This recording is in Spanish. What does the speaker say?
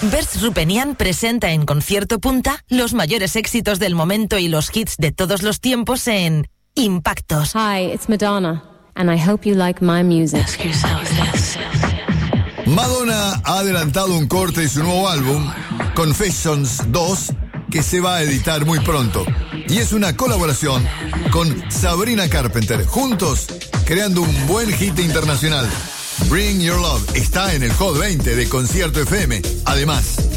Berz Rupenian presenta en Concierto Punta los mayores éxitos del momento y los hits de todos los tiempos en Impactos. Hi, it's Madonna, and I hope you like my music. Madonna ha adelantado un corte de su nuevo álbum, Confessions 2, que se va a editar muy pronto. Y es una colaboración con Sabrina Carpenter, juntos creando un buen hit internacional. Bring Your Love está en el Hot 20 de Concierto FM. Además,